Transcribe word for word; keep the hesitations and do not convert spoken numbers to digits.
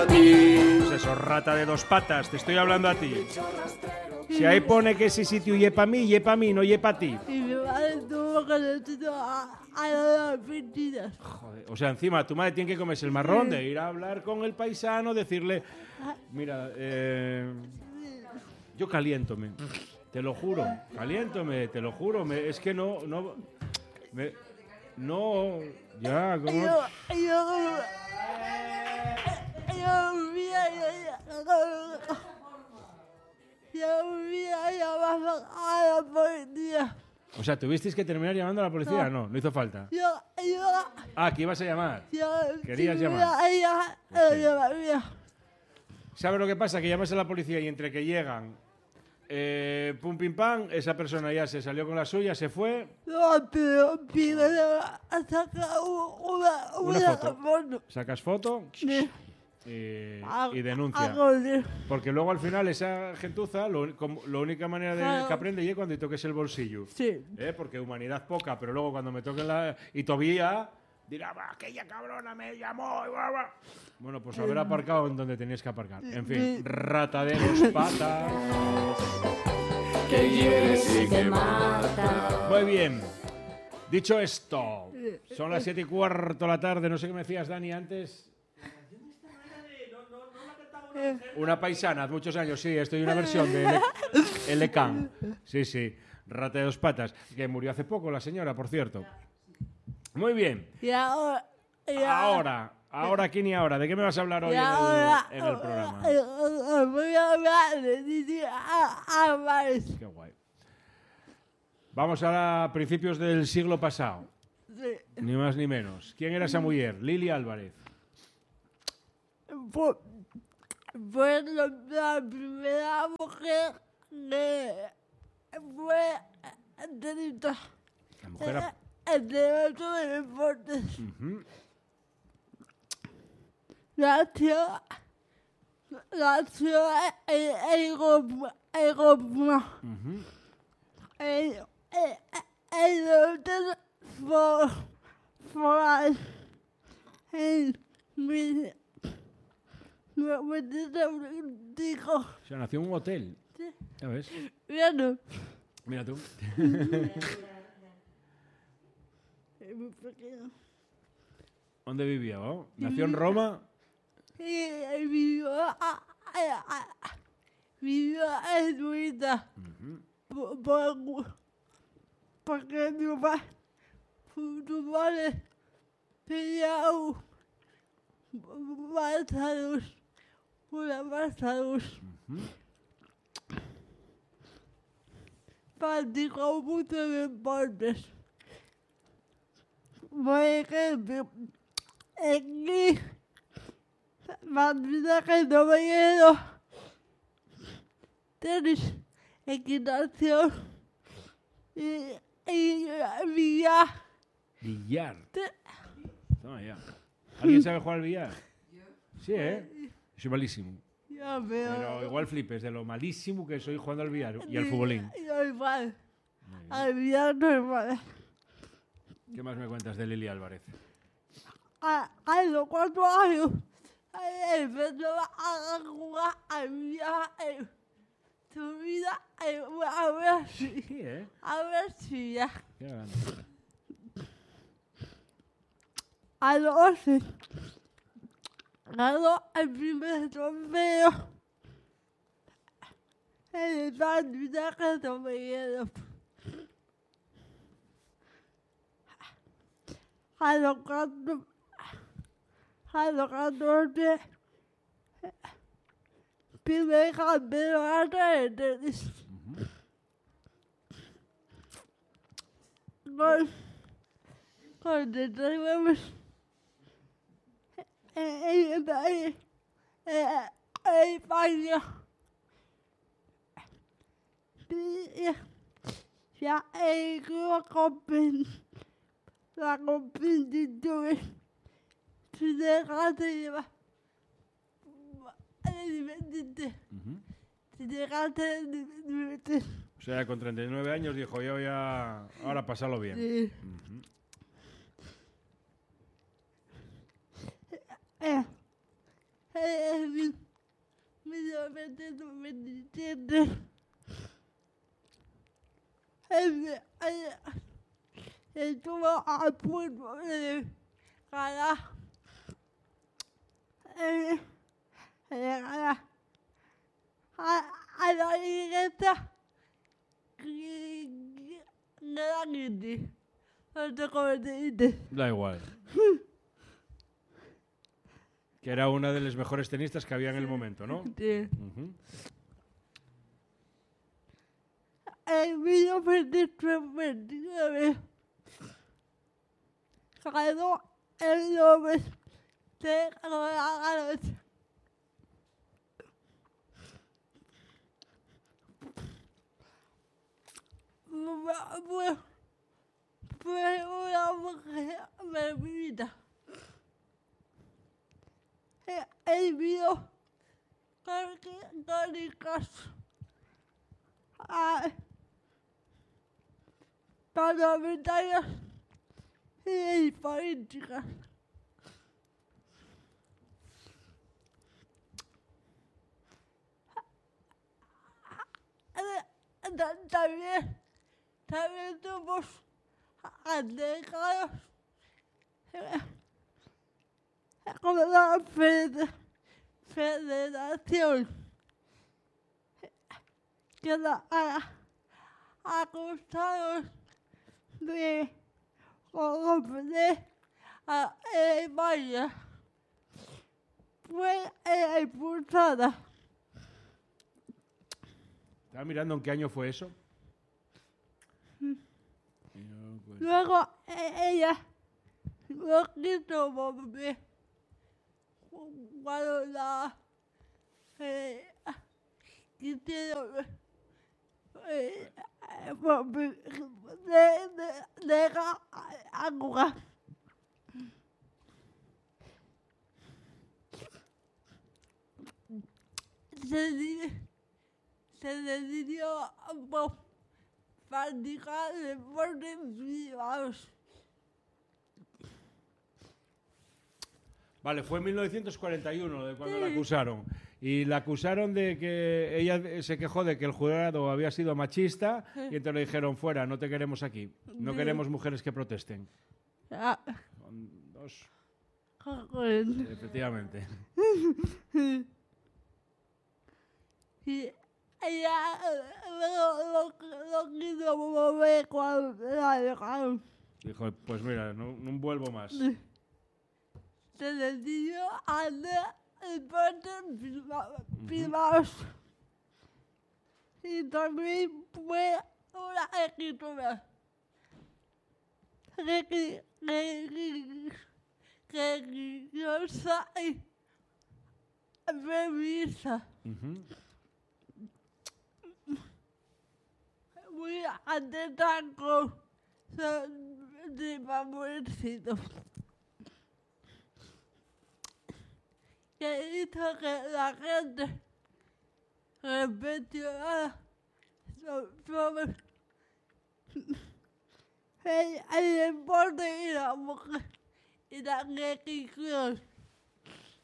a ti. Pues eso, rata de dos patas, te estoy hablando a ti. Si ahí pone que ese sitio ye pa' mí, ye pa' mí, no ye pa' ti. Y mi madre tuvo que decir a, a las piscinas. Joder, o sea, encima tu madre tiene que comerse el marrón de ir a hablar con el paisano, decirle, mira, eh, yo caliéntome, te lo juro, caliéntome, te lo juro, me, es que no, no, me, no, ya, Y como... yo, y yo, yo, mira, yo, yo, mira, llamando a la policía. O sea, ¿tuvisteis que terminar llamando a la policía? No, no hizo falta. Yo, yo, Ah, que ibas a llamar. yo, Querías si llamar. mira, ella, Pues sí. ella, mira. ¿Sabes lo que pasa? Que llamas a la policía y entre que llegan, eh, pum, pim, pam, esa persona ya se salió con la suya, se fue. No, pero primero a sacar una, Una una foto. foto. Sacas foto de- y, a- y denuncia. algo de- Porque luego al final esa gentuza, lo, como- la única manera de Claro. que aprende es cuando te toques el bolsillo. Sí. ¿Eh? Porque humanidad poca, pero luego cuando me toquen la... Y todavía dirá, "Va, aquella cabrona me llamó. Y va, va". Bueno, pues haber aparcado en donde tenías que aparcar. En fin, rata de dos patas. Que hieres y que mata. Muy bien. Dicho esto, son las siete y cuarto de la tarde. No sé qué me decías, Dani, antes. Una paisana, hace muchos años, sí, estoy en una versión de El Lecán. Sí, sí, rata de dos patas, que murió hace poco la señora, por cierto. Muy bien. Y ahora, y Ahora, ahora, ¿quién y ahora? ¿De qué me vas a hablar hoy y en ahora, el, en el programa? eh, eh, voy a hablar de Didi Álvarez. Qué guay. Vamos a principios del siglo pasado, Sí. ni más ni menos. ¿Quién era esa mujer? Lili Álvarez. Fue, fue la, la primera mujer que fue atleta La mujer... a- en evento de deportes. Ujú. Nació, nació en, en Roma, en Roma. Ujú. En, en, en el hotel for, for, en mil novecientos noventa y cinco. O sea, nació en un hotel. Sí. ¿Ya ves? Bueno, Mira tú. es muy pequeño. ¿Dónde vivía? Oh? ¿Nació en Roma? Y y vivió, a- a- a- vivió en Suiza. Por- por- Porque mi padre, su padre tenía un más salud, una más salud. Practicó muchos deportes. Por ejemplo, aquí, patinaje no me quedo. Tenis, equitación y, y billar. Billar. Te- Toma ya. ¿Alguien sabe jugar al billar? Sí, ¿eh? Soy malísimo. Ya veo. Pero igual flipes de lo malísimo que soy jugando al billar y al futbolín. Yo igual. Al billar no igual. ¿Qué más me cuentas de Lili Álvarez? A, a los cuatro años empezó a jugar al billar en su vida. eh, A ver si, Sí, ¿eh? a ver si ya. Qué grande. A los once ganó el primer trofeo en el patinaje sobre a los cuatro, a los catorce, primer campeonato de tenis. Con, con determinados en en en España. Ya he ido compren la competición se deja de llevar divertirte, se deja de divertirte. O sea, con treinta y nueve años dijo, yo ya... Ahora pasarlo bien. Sí. Ujú. Eh, en mil novecientos veintisiete él, él estuvo a punto de ganar eh, de ganar a, a la iglesia grande. No sé cómo se dice. Da igual. Que era una de las mejores tenistas que había en el momento, ¿no? Sí. Ujú. En mil novecientos veintinueve ganó el Nobel de Roland Garros. Fue, fue una mujer bebida. El video crónicas parlamentarias y políticas. También, también tuvimos allegados como la federación que la acusaron de corromper a España. Fue expulsada. Estaba mirando en qué año fue eso. Luego ella lo quiso volver cuando la eh, quisieron eh, de, de, de agua. Se, se decidió por practicar deportes privados. Vale, fue en mil novecientos cuarenta y uno de cuando la acusaron. Y la acusaron de que ella se quejó de que el jurado había sido machista y entonces le dijeron, fuera, no te queremos aquí. No queremos mujeres que protesten. Ah. Son dos. Joder. Efectivamente. Y ella lo, lo, lo quiso mover cuando la dejaron. Dijo, pues mira, no, no vuelvo más. Se decidió hacer deportes privados. Y también fue una escritora religiosa y feminista. Uh-huh. Muy atenta con sus favorecitos. Que hizo que la gente reflexionara sobre el, el deporte y la mujer y la religión.